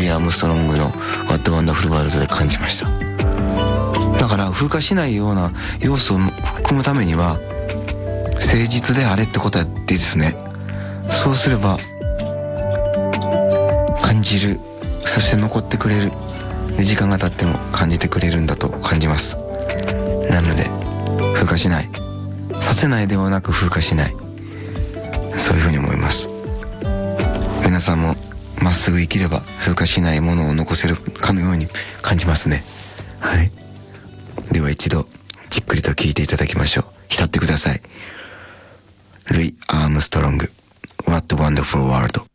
イ・アームストロングの「What a Wonderful World」で感じました。だから風化しないような要素を含むためには誠実であれってことやってですね。そうすれば感じる、そして残ってくれる、で時間が経っても感じてくれるんだと感じます。なので風化しない、させないではなく風化しない、そういうふうに思います。皆さんもまっすぐ生きれば風化しないものを残せるかのように感じますね。はい。では一度じっくりと聞いていただきましょう。浸ってください。ルイ・アームストロング What a Wonderful World。